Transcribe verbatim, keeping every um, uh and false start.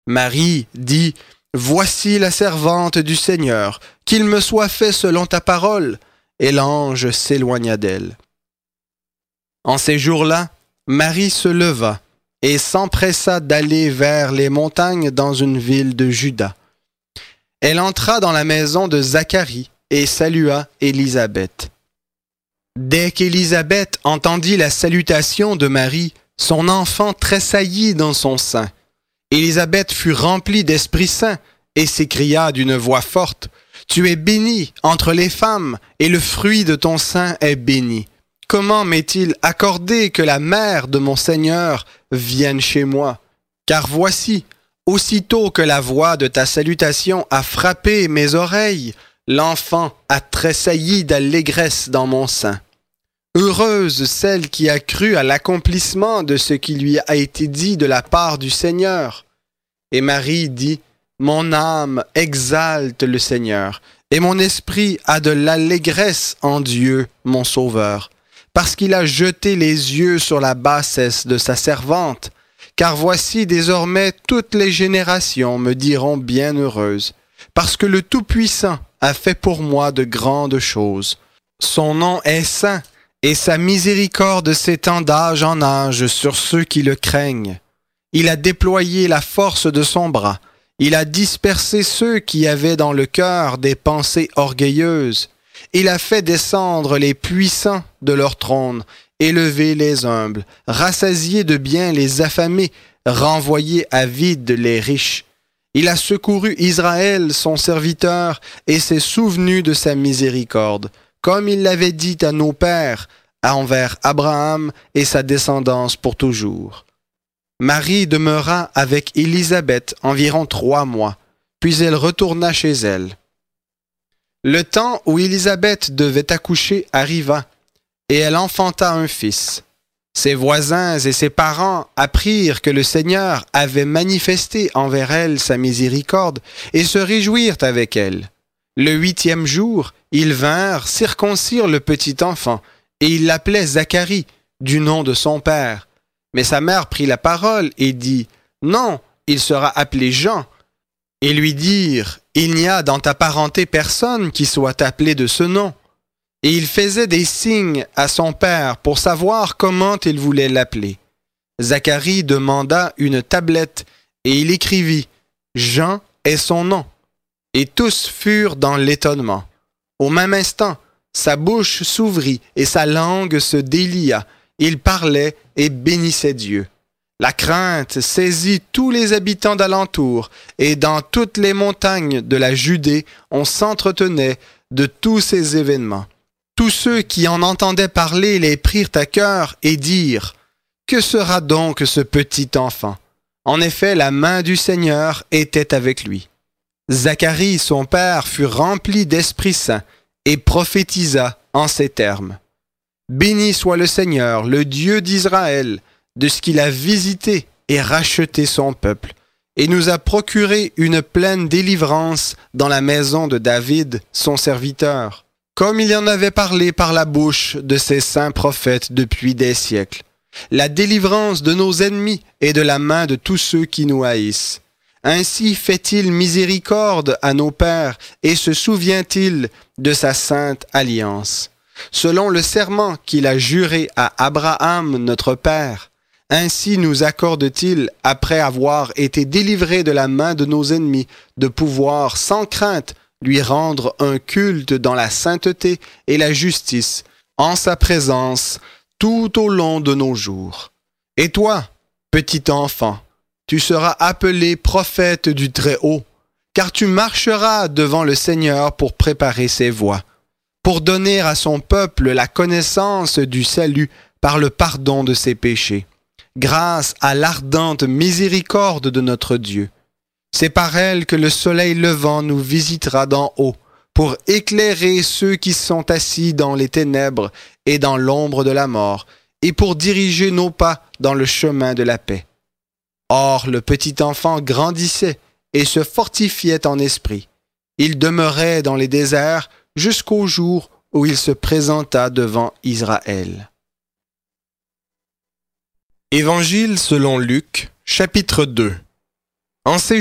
Marie dit « Voici la servante du Seigneur, qu'il me soit fait selon ta parole. » Et l'ange s'éloigna d'elle. En ces jours-là, Marie se leva et s'empressa d'aller vers les montagnes dans une ville de Juda. Elle entra dans la maison de Zacharie et salua Élisabeth. Dès qu'Élisabeth entendit la salutation de Marie, son enfant tressaillit dans son sein. Élisabeth fut remplie d'Esprit Saint et s'écria d'une voix forte, « Tu es bénie entre les femmes, et le fruit de ton sein est béni. Comment m'est-il accordé que la mère de mon Seigneur vienne chez moi? Car voici, aussitôt que la voix de ta salutation a frappé mes oreilles, l'enfant a tressailli d'allégresse dans mon sein. Heureuse celle qui a cru à l'accomplissement de ce qui lui a été dit de la part du Seigneur. » Et Marie dit, « Mon âme exalte le Seigneur, et mon esprit a de l'allégresse en Dieu, mon Sauveur, parce qu'il a jeté les yeux sur la bassesse de sa servante. Car voici désormais toutes les générations me diront bienheureuse, parce que le Tout-Puissant a fait pour moi de grandes choses. Son nom est saint, et sa miséricorde s'étend d'âge en âge sur ceux qui le craignent. Il a déployé la force de son bras. Il a dispersé ceux qui avaient dans le cœur des pensées orgueilleuses. Il a fait descendre les puissants de leur trône, élevé les humbles, rassasié de biens les affamés, renvoyé à vide les riches. Il a secouru Israël, son serviteur, et s'est souvenu de sa miséricorde, comme il l'avait dit à nos pères, envers Abraham et sa descendance pour toujours. Marie demeura avec Élisabeth environ trois mois, puis elle retourna chez elle. Le temps où Élisabeth devait accoucher arriva, et elle enfanta un fils. Ses voisins et ses parents apprirent que le Seigneur avait manifesté envers elle sa miséricorde et se réjouirent avec elle. Le huitième jour, ils vinrent circoncire le petit enfant, et ils l'appelaient Zacharie, du nom de son père. Mais sa mère prit la parole et dit, « Non, il sera appelé Jean. » Et lui dirent, « Il n'y a dans ta parenté personne qui soit appelé de ce nom. » Et il faisait des signes à son père pour savoir comment il voulait l'appeler. Zacharie demanda une tablette, et il écrivit, « Jean est son nom. » Et tous furent dans l'étonnement. Au même instant, sa bouche s'ouvrit et sa langue se délia. Il parlait et bénissait Dieu. La crainte saisit tous les habitants d'alentour, et dans toutes les montagnes de la Judée, on s'entretenait de tous ces événements. Tous ceux qui en entendaient parler les prirent à cœur et dirent, « Que sera donc ce petit enfant? » En effet, la main du Seigneur était avec lui. Zacharie, son père, fut rempli d'Esprit Saint et prophétisa en ces termes. « Béni soit le Seigneur, le Dieu d'Israël, de ce qu'il a visité et racheté son peuple, et nous a procuré une pleine délivrance dans la maison de David, son serviteur, comme il y en avait parlé par la bouche de ses saints prophètes depuis des siècles, la délivrance de nos ennemis et de la main de tous ceux qui nous haïssent. Ainsi fait-il miséricorde à nos pères et se souvient-il de sa sainte alliance, selon le serment qu'il a juré à Abraham notre père. Ainsi nous accorde-t-il, après avoir été délivrés de la main de nos ennemis, de pouvoir sans crainte lui rendre un culte dans la sainteté et la justice, en sa présence, tout au long de nos jours. Et toi, petit enfant, tu seras appelé prophète du Très-Haut, car tu marcheras devant le Seigneur pour préparer ses voies, pour donner à son peuple la connaissance du salut par le pardon de ses péchés, grâce à l'ardente miséricorde de notre Dieu. C'est par elle que le soleil levant nous visitera d'en haut, pour éclairer ceux qui sont assis dans les ténèbres et dans l'ombre de la mort, et pour diriger nos pas dans le chemin de la paix. Or, le petit enfant grandissait et se fortifiait en esprit. Il demeurait dans les déserts jusqu'au jour où il se présenta devant Israël. Évangile selon Luc, chapitre deux. En ces